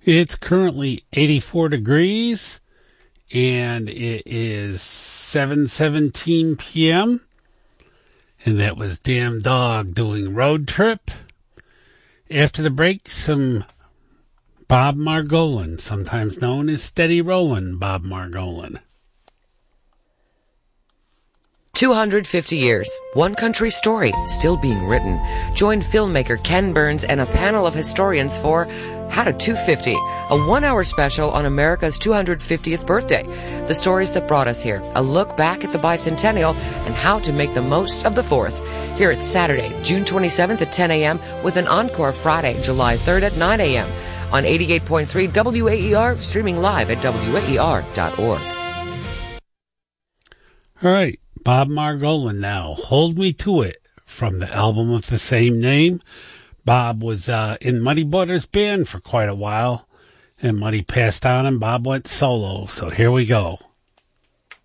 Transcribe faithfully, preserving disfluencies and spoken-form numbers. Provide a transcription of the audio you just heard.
It's currently eighty-four degrees, and it is seven seventeen p.m., and that was Damn Dog doing Road Trip. After the break, some Bob Margolin, sometimes known as Steady Rollin' Bob Margolin. two hundred fifty years, one country story still being written. Join filmmaker Ken Burns and a panel of historians for How to two fifty, a one-hour special on America's two hundred fiftieth birthday. The stories that brought us here, a look back at the bicentennial, and how to make the most of the fourth. Here it's Saturday, June twenty-seventh at ten a.m. with an encore Friday, July third at nine a.m. on eighty-eight point three W A E R, streaming live at W A E R dot org. All right. Bob Margolin now, Hold Me To It, from the album of the same name. Bob was uh, in Muddy Waters band for quite a while, and Muddy passed on and Bob went solo, so here we go.